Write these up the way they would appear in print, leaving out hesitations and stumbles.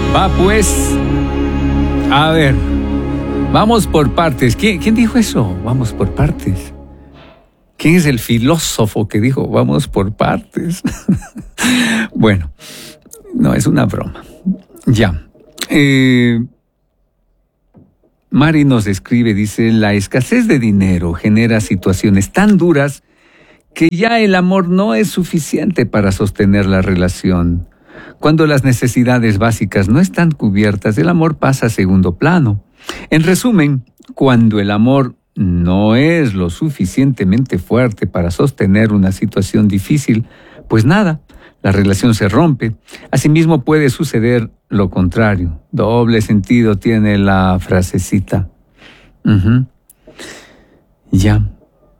Va pues, a ver, vamos por partes. ¿Quién dijo eso? Vamos por partes. ¿Quién es el filósofo que dijo vamos por partes? Bueno, no, es una broma. Ya. Mari nos escribe, dice, la escasez de dinero genera situaciones tan duras que ya el amor no es suficiente para sostener la relación. Cuando las necesidades básicas no están cubiertas, el amor pasa a segundo plano. En resumen, cuando el amor no es lo suficientemente fuerte para sostener una situación difícil, pues nada, la relación se rompe. Asimismo puede suceder lo contrario. Doble sentido tiene la frasecita. Ya.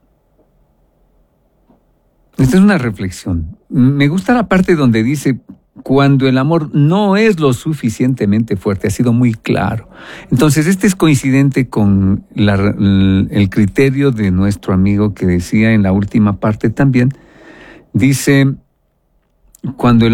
Esta es una reflexión. Me gusta la parte donde dice, cuando el amor no es lo suficientemente fuerte, ha sido muy claro. Entonces, este es coincidente con el criterio de nuestro amigo que decía en la última parte también. Dice, cuando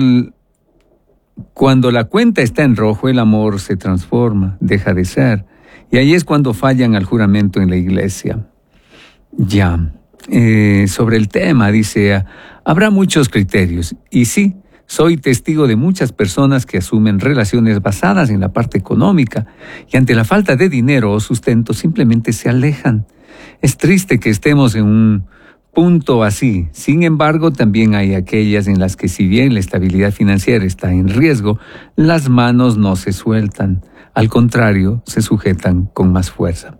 la cuenta está en rojo, el amor se transforma, deja de ser. Y ahí es cuando fallan al juramento en la iglesia. Ya. Sobre el tema, dice, habrá muchos criterios. Y sí, soy testigo de muchas personas que asumen relaciones basadas en la parte económica y ante la falta de dinero o sustento simplemente se alejan. Es triste que estemos en un punto así. Sin embargo, también hay aquellas en las que si bien la estabilidad financiera está en riesgo, las manos no se sueltan. Al contrario, se sujetan con más fuerza.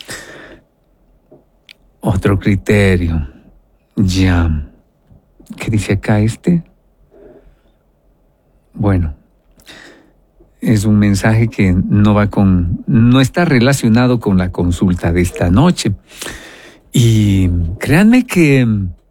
Otro criterio. Ya. ¿Qué dice acá este? Bueno, es un mensaje que no está relacionado con la consulta de esta noche. Y créanme que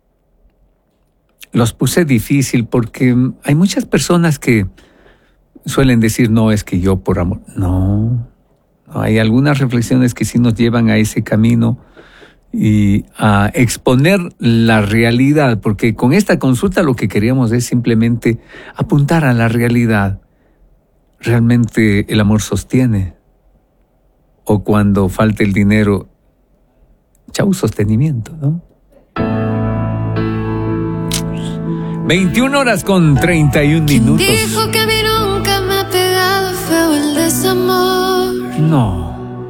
los puse difícil porque hay muchas personas que suelen decir, no, es que yo por amor. No, hay algunas reflexiones que sí nos llevan a ese camino y a exponer la realidad, porque con esta consulta lo que queríamos es simplemente apuntar a la realidad. ¿Realmente el amor sostiene? O cuando falta el dinero, chau sostenimiento, ¿no? 21:31. Dijo que a mí nunca me ha pegado feo el desamor. No.